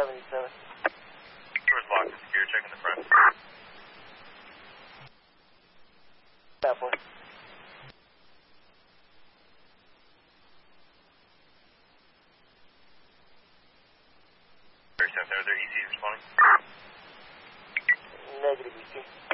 77. Doors locked and secure, checking the front. That boy. Are there ECs responding? Negative EC.